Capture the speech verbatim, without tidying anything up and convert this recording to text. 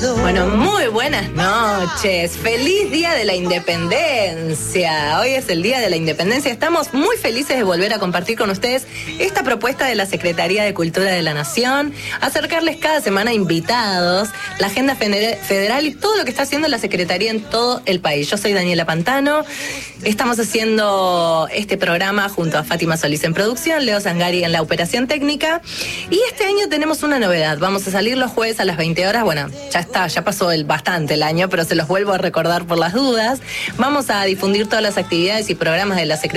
Bueno, muy buenas noches. Feliz Día de la Independencia. Hoy es el Día de la Independencia. Estamos muy felices de volver a compartir con ustedes esta propuesta de la Secretaría de Cultura de la Nación, acercarles cada semana invitados, la agenda federal y todo lo que está haciendo la Secretaría en todo el país. Yo soy Daniela Pantano. Estamos haciendo este programa junto a Fátima Solís en producción, Leo Zangari en la operación técnica. Y este año tenemos una novedad. Vamos a salir los jueves a las veinte horas. Bueno, ya está, ya pasó el, bastante el año, pero se los vuelvo a recordar por las dudas. Vamos a difundir todas las actividades y programas de la Secretaría